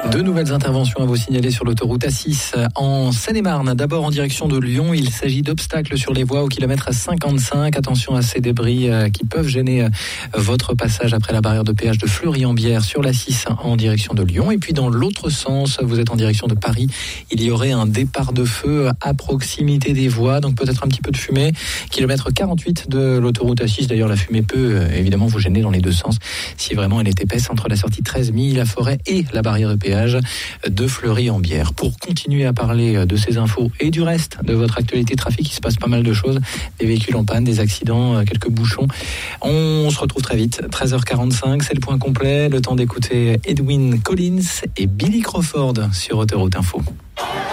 Deux nouvelles interventions à vous signaler sur l'autoroute A6 en Seine-et-Marne. D'abord en direction de Lyon, il s'agit d'obstacles sur les voies au kilomètre 55. Attention à ces débris qui peuvent gêner votre passage après la barrière de péage de Fleury-en-Bière sur l'A6 en direction de Lyon. Et puis dans l'autre sens, vous êtes en direction de Paris, il y aurait un départ de feu à proximité des voies, donc peut-être un petit peu de fumée. Kilomètre 48 de l'autoroute A6. D'ailleurs, la fumée peut évidemment vous gêner dans les deux sens si vraiment elle est épaisse entre la sortie 13 Milly-la-Forêt et la barrière de péage de Fleury-en-Bière. Pour continuer à parler de ces infos et du reste de votre actualité trafic, il se passe pas mal de choses, des véhicules en panne, des accidents, quelques bouchons. On se retrouve très vite, 13h45, c'est le point complet, le temps d'écouter Edwyn Collins et Billy Crawford sur Autoroute Info.